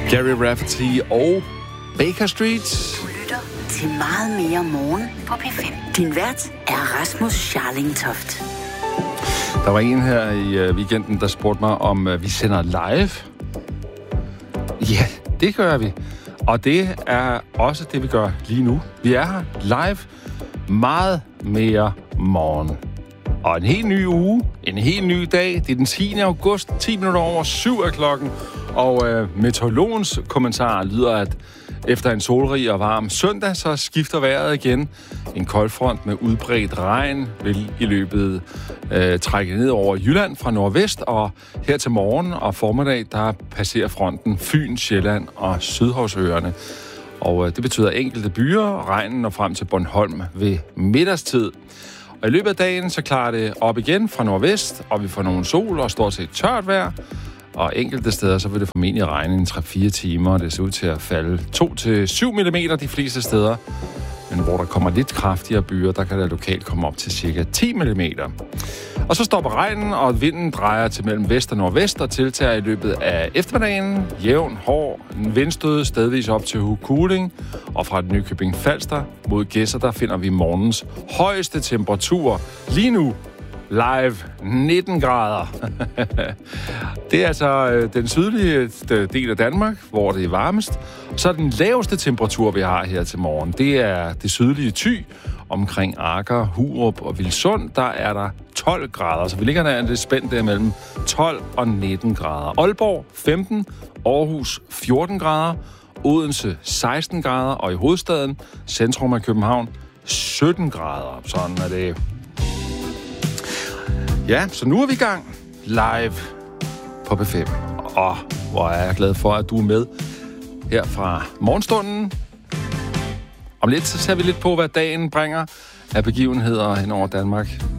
Gary Rafferty og Baker Street. Du lytter til meget mere morgen på P5. Din vært er Rasmus Scharlingtoft. Der var en her i weekenden, der spurgte mig, om vi sender live. Ja, det gør vi. Og det er også det, vi gør lige nu. Vi er her live meget mere morgen. Og en helt ny uge, en helt ny dag. Det er den 10. august, 10 minutter over 7 af klokken. Og meteorologens kommentar lyder, at efter en solrig og varm søndag, så skifter vejret igen. En koldfront med udbredt regn vil i løbet trække ned over Jylland fra nordvest. Og her til morgen og formiddag, der passerer fronten Fyn, Sjælland og Sydhavsøerne. Og det betyder enkelte byer, regnen når frem til Bornholm ved middagstid. Og i løbet af dagen, så klarer det op igen fra nordvest, og vi får nogle sol og stort set tørt vejr. Og enkelte steder, så vil det formentlig regne en 3-4 timer, og det ser ud til at falde 2-7 mm de fleste steder. Men hvor der kommer lidt kraftigere byer, der kan der lokalt komme op til cirka 10 mm. Og så stopper regnen, og vinden drejer til mellem vest og nordvest og tiltager i løbet af eftermiddagen. Jævn, hård, en vindstød stedvis op til Hukuling. Og fra Nykøbing Falster mod Gedser, der finder vi morgens højeste temperatur. Lige nu live 19 grader. Det er altså den sydlige del af Danmark, hvor det er varmest. Så den laveste temperatur, vi har her til morgen, det er det sydlige Thy, omkring Aker, Hurup og Vilsund. Der er der 12 grader, så vi ligger der lidt spændt der mellem 12 og 19 grader. Aalborg 15, Aarhus 14 grader, Odense 16 grader, og i hovedstaden, centrum af København, 17 grader. Sådan er det. Ja, så nu er vi i gang live på P5. Og hvor er jeg glad for, at du er med her fra morgenstunden. Om lidt, så ser vi lidt på, hvad dagen bringer af begivenheder hen over Danmark.